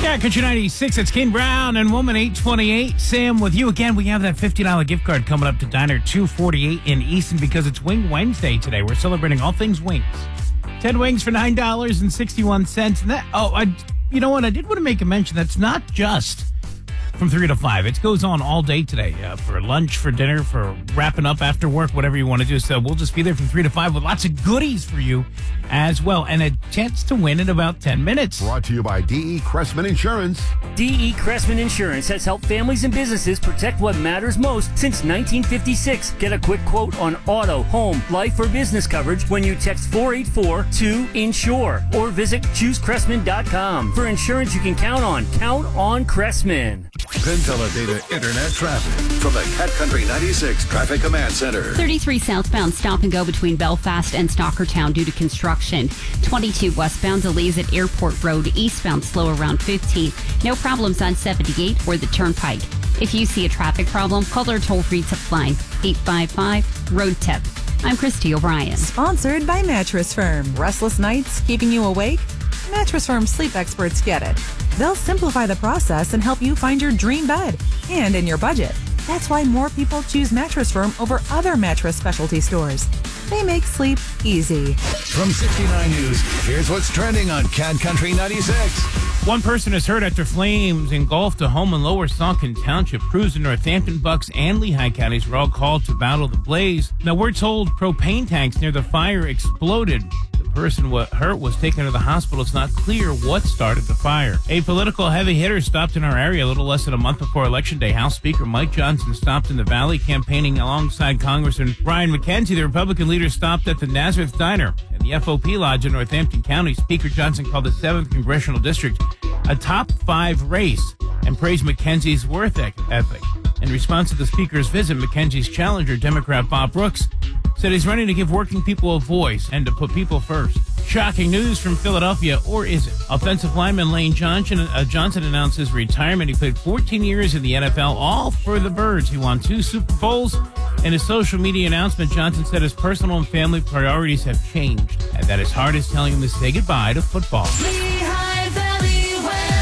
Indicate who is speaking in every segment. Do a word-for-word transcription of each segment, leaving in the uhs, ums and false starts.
Speaker 1: Cat Country ninety-six, it's Ken Brown and Woman eight twenty-eight. Sam, with you again, we have that fifty dollars gift card coming up to Diner two forty-eight in Easton because it's Wing Wednesday today. We're celebrating all things wings. ten wings for nine dollars and sixty-one cents. And that, oh, I, you know what? I did want to make a mention. That's not just from three to five. It goes on all day today uh, for lunch, for dinner, for wrapping up after work, whatever you want to do. So we'll just be there from three to five with lots of goodies for you as well. And a chance to win in about ten minutes.
Speaker 2: Brought to you by D E. Cressman Insurance.
Speaker 3: D E. Cressman Insurance has helped families and businesses protect what matters most since nineteen fifty-six. Get a quick quote on auto, home, life, or business coverage when you text four eight four two insure or visit choose cressman dot com. For insurance you can count on, count on Cressman.
Speaker 2: Penn Teledata Internet Traffic from the Cat Country ninety-six Traffic Command Center.
Speaker 4: thirty-three southbound stop and go between Belfast and Stockertown due to construction. twenty-two westbound delays at Airport Road. Eastbound slow around fifteen. No problems on seventy-eight or the Turnpike. If you see a traffic problem, call our toll-free tip line eight five five road tip. I'm Christy O'Brien.
Speaker 5: Sponsored by Mattress Firm. Restless nights keeping you awake? Mattress Firm sleep experts get it. They'll simplify the process and help you find your dream bed and in your budget. That's why more people choose Mattress Firm over other mattress specialty stores. They make sleep easy.
Speaker 2: From sixty-nine News, here's what's trending on Cat Country ninety-six.
Speaker 1: One person is hurt after flames engulfed a home in Lower Saucon Township. Crews in Northampton, Bucks, and Lehigh counties were all called to battle the blaze. Now, we're told propane tanks near the fire exploded. The person what hurt was taken to the hospital. It's not clear what started the fire. A political heavy hitter stopped in our area a little less than a month before Election Day. House Speaker Mike Johnson stopped in the Valley campaigning alongside Congressman Brian McKenzie. The Republican leader stopped at the Nazareth Diner and the F O P Lodge in Northampton County. Speaker Johnson called the seventh Congressional District a top five race and praised McKenzie's work ethic. In response to the speaker's visit, McKenzie's challenger, Democrat Bob Brooks, said he's running to give working people a voice and to put people first. Shocking news from Philadelphia, or is it? Offensive lineman Lane Johnson, uh, Johnson announced his retirement. He played fourteen years in the N F L, all for the Birds. He won two Super Bowls. In his social media announcement, Johnson said his personal and family priorities have changed and that his heart is telling him to say goodbye to football.
Speaker 6: Lehigh Valley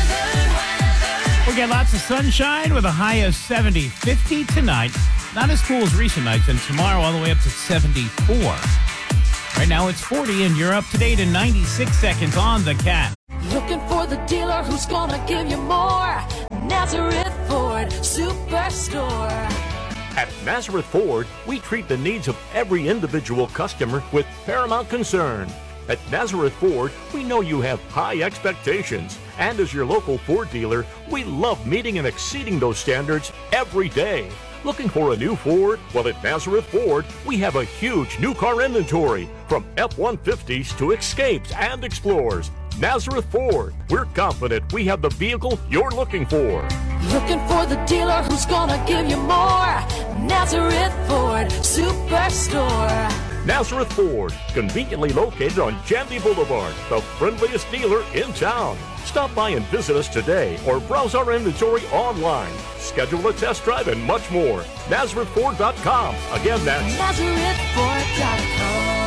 Speaker 6: weather.
Speaker 1: We'll get lots of sunshine with a high of seventy. fifty tonight. Not as cool as recent nights, and tomorrow all the way up to seventy-four. Right now it's forty, and you're up to date in ninety-six seconds on the Cat.
Speaker 6: Looking for the dealer who's gonna give you more. Nazareth Ford Superstore.
Speaker 7: At Nazareth Ford, we treat the needs of every individual customer with paramount concern. At Nazareth Ford, we know you have high expectations, and as your local Ford dealer, we love meeting and exceeding those standards every day. Looking for a new Ford? Well, at Nazareth Ford, we have a huge new car inventory, from F one fifties to Escapes and Explorers. Nazareth Ford, we're confident we have the vehicle you're looking for.
Speaker 6: Looking for the dealer who's gonna give you more. Nazareth Ford Superstore.
Speaker 7: Nazareth Ford, conveniently located on Jandy Boulevard, the friendliest dealer in town. Stop by and visit us today or browse our inventory online. Schedule a test drive and much more. Nazareth Ford dot com. Again, that's
Speaker 6: Nazareth Ford dot com.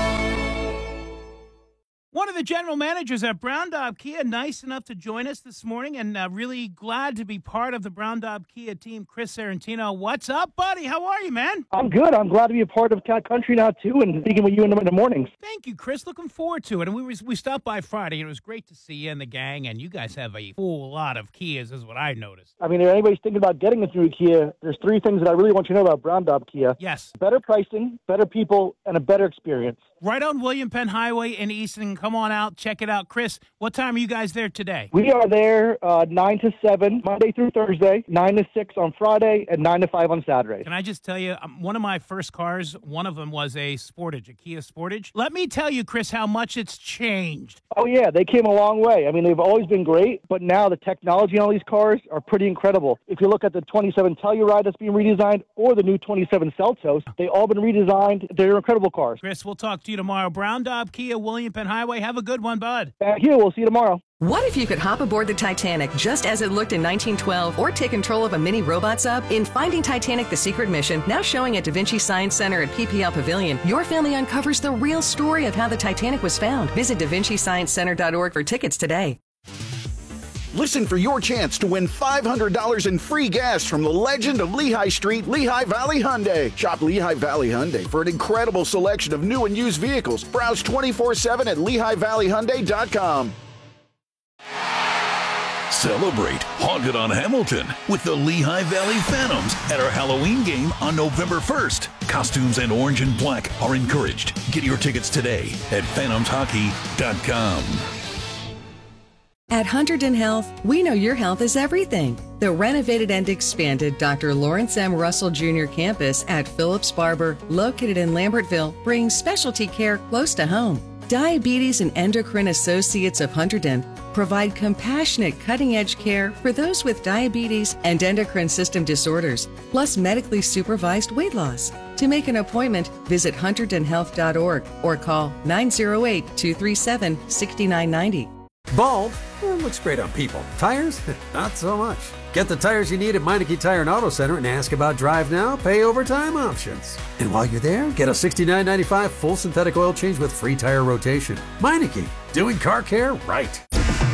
Speaker 1: One of the general managers at Brown Daub Kia, nice enough to join us this morning, and uh, really glad to be part of the Brown Daub Kia team. Chris Sarantino, what's up, buddy? How are you, man?
Speaker 8: I'm good. I'm glad to be a part of Cat Country now, too, and speaking with you in the, in the mornings.
Speaker 1: Thank you, Chris. Looking forward to it. And we was, we stopped by Friday, and it was great to see you and the gang, and you guys have a full lot of Kias, is what I noticed.
Speaker 8: I mean, if anybody's thinking about getting a new Kia, there's three things that I really want you to know about Brown Daub Kia.
Speaker 1: Yes.
Speaker 8: Better pricing, better people, and a better experience.
Speaker 1: Right on William Penn Highway in Easton. Come on out, check it out. Chris, what time are you guys there today?
Speaker 8: We are there uh, nine to seven, Monday through Thursday, nine to six on Friday, and nine to five on Saturday.
Speaker 1: Can I just tell you, um, one of my first cars, one of them was a Sportage, a Kia Sportage. Let me tell you, Chris, how much it's changed.
Speaker 8: Oh, yeah, they came a long way. I mean, they've always been great, but now the technology on all these cars are pretty incredible. If you look at the twenty-seven Telluride that's being redesigned or the new twenty-seven Seltos, they've all been redesigned. They're incredible cars.
Speaker 1: Chris, we'll talk to you tomorrow. Brown Daub Kia, William Penn Highway. Have a good one, bud.
Speaker 8: Thank you. We'll see you tomorrow.
Speaker 5: What if you could hop aboard the Titanic just as it looked in nineteen twelve or take control of a mini robot sub? In Finding Titanic, The Secret Mission, now showing at Da Vinci Science Center at P P L Pavilion, your family uncovers the real story of how the Titanic was found. Visit Da Vinci Science Center dot org for tickets today.
Speaker 9: Listen for your chance to win five hundred dollars in free gas from the legend of Lehigh Street, Lehigh Valley Hyundai. Shop Lehigh Valley Hyundai for an incredible selection of new and used vehicles. Browse twenty-four seven at Lehigh Valley Hyundai dot com.
Speaker 2: Celebrate Haunted on Hamilton with the Lehigh Valley Phantoms at our Halloween game on November first. Costumes and orange and black are encouraged. Get your tickets today at phantoms hockey dot com.
Speaker 10: At Hunterdon Health, we know your health is everything. The renovated and expanded Doctor Lawrence M. Russell Junior campus at Phillips Barber, located in Lambertville, brings specialty care close to home. Diabetes and Endocrine Associates of Hunterdon provide compassionate, cutting-edge care for those with diabetes and endocrine system disorders, plus medically supervised weight loss. To make an appointment, visit hunterdon health dot org or call nine oh eight, two three seven, six nine nine zero.
Speaker 11: Bulb? Well, looks great on people. Tires? Not so much. Get the tires you need at Meineke Tire and Auto Center and ask about Drive Now, Pay Over Time options. And while you're there, get a sixty-nine ninety-five full synthetic oil change with free tire rotation. Meineke, doing car care right.